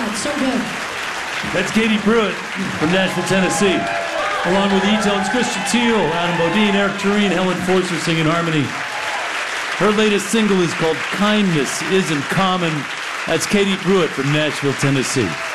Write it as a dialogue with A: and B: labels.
A: God, so good.
B: That's Katie Pruitt from Nashville, Tennessee. Along with E-Tones, Christian Teal, Adam Bodine, Eric Tureen, Helen Forster singing harmony. Her latest single is called Kindness Isn't Common. That's Katie Pruitt from Nashville, Tennessee.